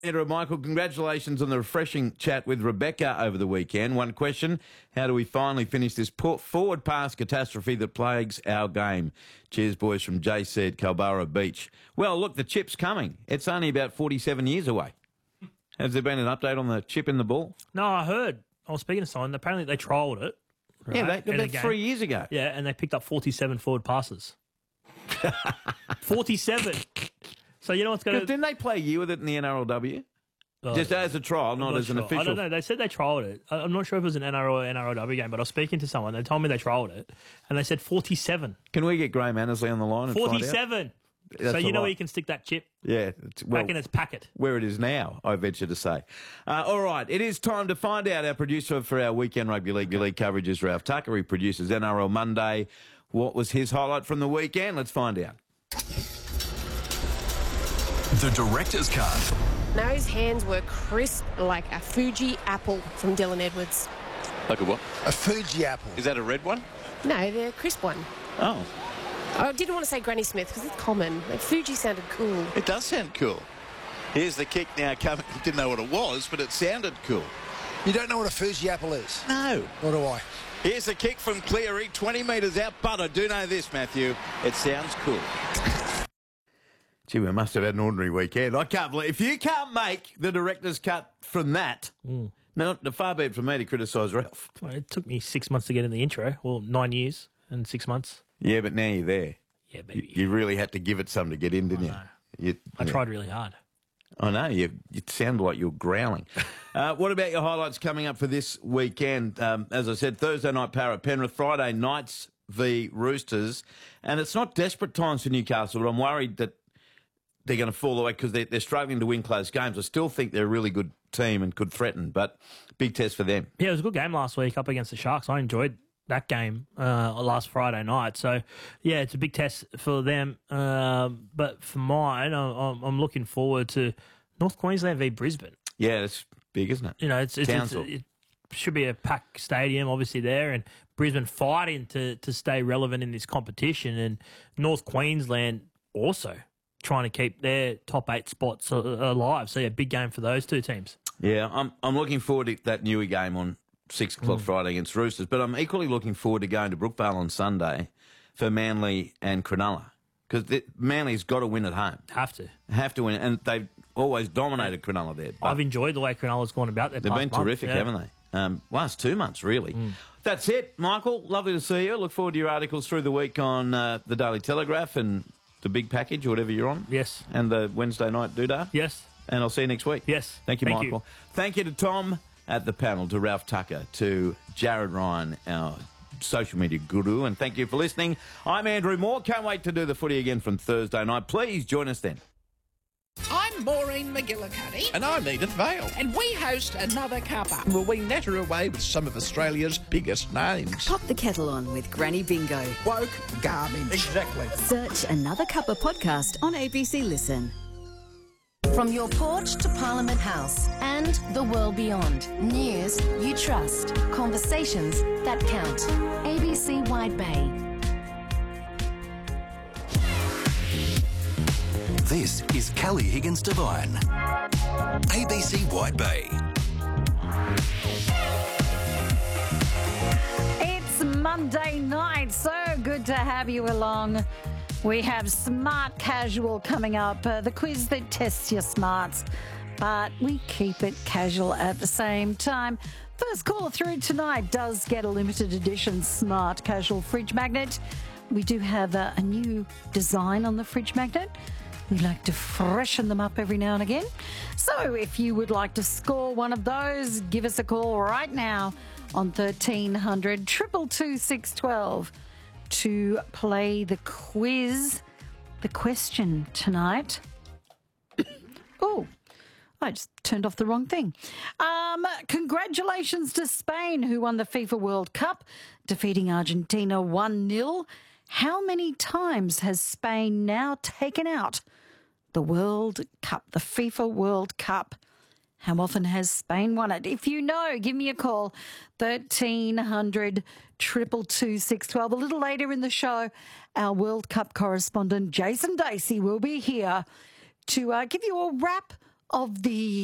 Andrew, Michael, congratulations on the refreshing chat with Rebecca over the weekend. One question, how do we finally finish this forward pass catastrophe that plagues our game? Cheers, boys, from JC at Culburra Beach. Well, look, the chip's coming. It's only about 47 years away. Has there been an update on the chip in the ball? No, I heard. I was speaking to someone. Apparently they trialled it. Right, yeah, about 3 years ago. Yeah, and they picked up 47 forward passes. 47. So you know what's going to... Didn't they play a year with it in the NRLW? Just as a trial, not as an official. I don't know. They said they trialled it. I'm not sure if it was an NRL or NRLW game, but I was speaking to someone. They told me they trialled it, and they said 47. Can we get Graham Annesley on the line and 47. So you know where you can stick that chip? Yeah. Back in its packet. Where it is now, I venture to say. All right, it is time to find out. Our producer for our weekend rugby league coverage is Ralph Tucker. He produces NRL Monday. What was his highlight from the weekend? Let's find out. The director's cut. Those hands were crisp like a Fuji apple from Dylan Edwards. Like a what? A Fuji apple. Is that a red one? No, the crisp one. Oh. I didn't want to say Granny Smith because it's common. Like, Fuji sounded cool. It does sound cool. Here's the kick now coming. Didn't know what it was, but it sounded cool. You don't know what a Fuji apple is? No. Nor do I. Here's the kick from Cleary, 20 metres out, but I do know this, Matthew. It sounds cool. Gee, we must have had an ordinary weekend. I can't believe... If you can't make the director's cut from that... No, far be it from me to criticise Ralph. Well, it took me 6 months to get in the intro. Well, 9 years and 6 months. Yeah, but now you're there. Yeah, baby. You really had to give it some to get in, didn't you? I tried really hard. I know. You sound like you're growling. What about your highlights coming up for this weekend? As I said, Thursday night power at Penrith, Friday Knights v Roosters. And it's not desperate times for Newcastle, but I'm worried that they're going to fall away because they're struggling to win close games. I still think they're a really good team and could threaten, but big test for them. Yeah, it was a good game last week up against the Sharks. I enjoyed that game last Friday night. So, yeah, it's a big test for them. But for mine, I'm looking forward to North Queensland v Brisbane. Yeah, it's big, isn't it? You know, it should be a packed stadium, obviously, there, and Brisbane fighting to stay relevant in this competition, and North Queensland also trying to keep their top 8 spots alive. So, yeah, big game for those two teams. Yeah, I'm looking forward to that Newey game on 6 o'clock Friday against Roosters, but I'm equally looking forward to going to Brookvale on Sunday for Manly and Cronulla, because Manly's got to win at home. Have to win, and they've always dominated Cronulla there. I've enjoyed the way Cronulla's gone about their They've been terrific, haven't they? Last 2 months, really. That's it, Michael. Lovely to see you. Look forward to your articles through the week on the Daily Telegraph and the Big Package, or whatever you're on. Yes. And the Wednesday night doodah. Yes. And I'll see you next week. Yes. Thank you, Michael. Thank you to Tom at the panel, to Ralph Tucker, to Jared Ryan, our social media guru, and thank you for listening. I'm Andrew Moore. Can't wait to do the footy again from Thursday night. Please join us then. I'm Maureen McGillicuddy. And I'm Edith Vale. And we host Another Cuppa, Will we natter away with some of Australia's biggest names? Pop the kettle on with Granny Bingo. Woke garbage. Exactly. Search Another Cuppa podcast on ABC Listen. From your porch to Parliament House and the world beyond. News you trust. Conversations that count. ABC Wide Bay. This is Kelly Higgins Devine. ABC White Bay. It's Monday night. So good to have you along. We have Smart Casual coming up, the quiz that tests your smarts, but we keep it casual at the same time. First caller through tonight does get a limited edition Smart Casual fridge magnet. We do have a new design on the fridge magnet. We like to freshen them up every now and again. So if you would like to score one of those, give us a call right now on 1300 222 612 to play the quiz. The question tonight. Oh, I just turned off the wrong thing. Congratulations to Spain, who won the FIFA World Cup, defeating Argentina 1-0. How many times has Spain now taken out the World Cup, the FIFA World Cup? How often has Spain won it? If you know, give me a call, 1300 222 612. A little later in the show, our World Cup correspondent, Jason Dacey, will be here to give you a wrap of the